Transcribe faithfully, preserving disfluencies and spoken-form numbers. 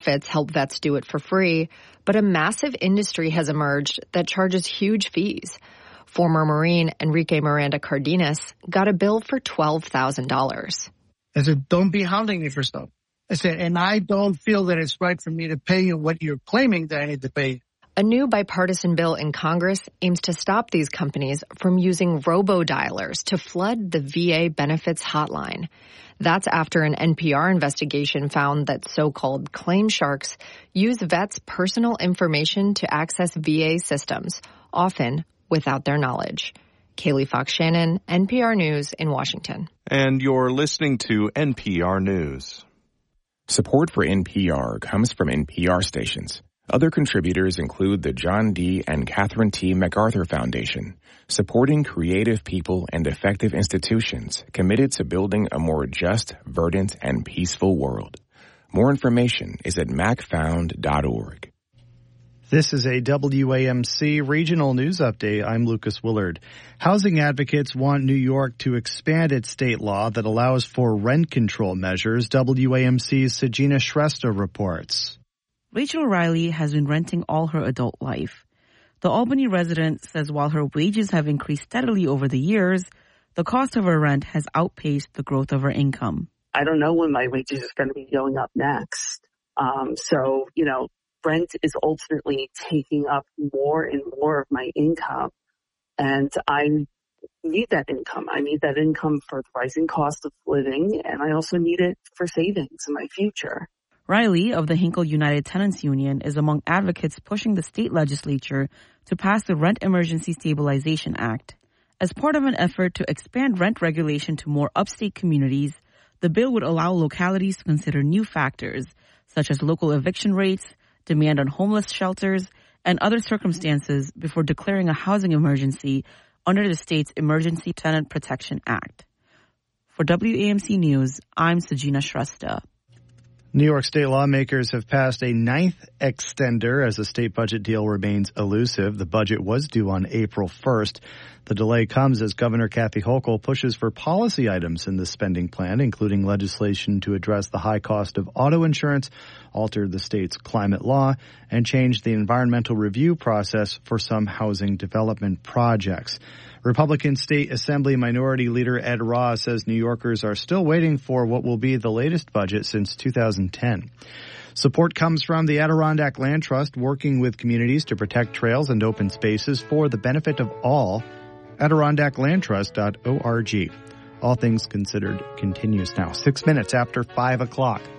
benefits help vets do it for free, but a massive industry has emerged that charges huge fees. Former Marine Enrique Miranda Cardenas got a bill for twelve thousand dollars. I said, don't be hounding me for stuff. I said, and I don't feel that it's right for me to pay you what you're claiming that I need to pay. A new bipartisan bill in Congress aims to stop these companies from using robo-dialers to flood the V A benefits hotline. That's after an N P R investigation found that so-called claim sharks use vets' personal information to access V A systems, often without their knowledge. Kaylee Fox-Shannon, N P R News in Washington. And you're listening to N P R News. Support for N P R comes from N P R stations. Other contributors include the John D. and Catherine T. MacArthur Foundation, supporting creative people and effective institutions committed to building a more just, verdant, and peaceful world. More information is at mac found dot org. This is a W A M C regional news update. I'm Lucas Willard. Housing advocates want New York to expand its state law that allows for rent control measures. W A M C's Sajina Shrestha reports. Rachel Riley has been renting all her adult life. The Albany resident says while her wages have increased steadily over the years, the cost of her rent has outpaced the growth of her income. I don't know when my wages is going to be going up next. Um, so, you know, rent is ultimately taking up more and more of my income. And I need that income. I need that income for the rising cost of living, and I also need it for savings in my future. Riley of the Hinkle United Tenants Union is among advocates pushing the state legislature to pass the Rent Emergency Stabilization Act. As part of an effort to expand rent regulation to more upstate communities, the bill would allow localities to consider new factors, such as local eviction rates, demand on homeless shelters, and other circumstances before declaring a housing emergency under the state's Emergency Tenant Protection Act. For W A M C News, I'm Sajina Shrestha. New York State lawmakers have passed a ninth extender as the state budget deal remains elusive. The budget was due on April first. The delay comes as Governor Kathy Hochul pushes for policy items in the spending plan, including legislation to address the high cost of auto insurance, alter the state's climate law, and change the environmental review process for some housing development projects. Republican State Assembly Minority Leader Ed Ross says New Yorkers are still waiting for what will be the latest budget since two thousand ten. Support comes from the Adirondack Land Trust, working with communities to protect trails and open spaces for the benefit of all. Adirondack Land Trust dot org. All Things Considered continues now, six minutes after five o'clock.